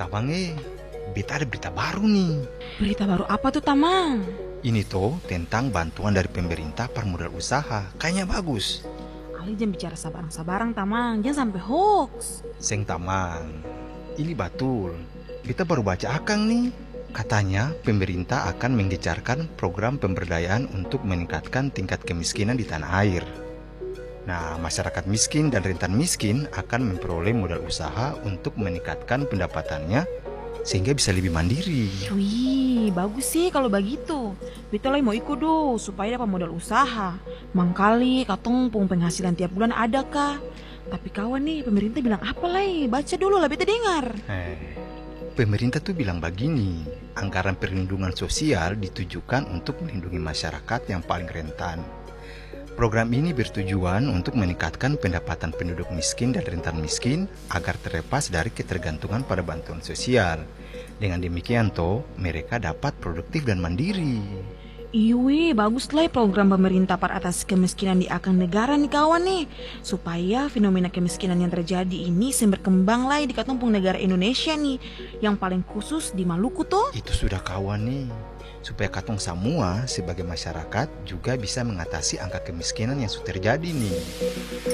Tamang beta ada berita baru nih. Berita baru apa tuh, Tamang? Ini tuh tentang bantuan dari pemerintah per modal usaha. Kayaknya bagus. Ali jangan bicara sabarang-sabarang, Tamang. Jangan sampai hoax. Seng Tamang, ini betul. Beta baru baca akang nih. Katanya pemerintah akan menggencarkan program pemberdayaan untuk meningkatkan tingkat kemiskinan di tanah air. Nah, masyarakat miskin dan rentan miskin akan memperoleh modal usaha untuk meningkatkan pendapatannya sehingga bisa lebih mandiri. Wih, bagus sih kalau begitu. Beta lagi mau ikut dong supaya dapat modal usaha. Mangkali katong pung penghasilan tiap bulan ada kah? Tapi kawan nih, pemerintah bilang apa lagi? Baca dulu lah, beta dengar. Pemerintah tuh bilang begini, anggaran perlindungan sosial ditujukan untuk melindungi masyarakat yang paling rentan. Program ini bertujuan untuk meningkatkan pendapatan penduduk miskin dan rentan miskin agar terlepas dari ketergantungan pada bantuan sosial. Dengan demikian mereka dapat produktif dan mandiri. Iwi, bagus lah program pemerintah par atas kemiskinan di akan negara nih kawan nih. Supaya fenomena kemiskinan yang terjadi ini berkembang lah di katumpung negara Indonesia nih. Yang paling khusus di Maluku tuh. Itu sudah kawan nih. Supaya katong semua sebagai masyarakat juga bisa mengatasi angka kemiskinan yang sudah terjadi nih.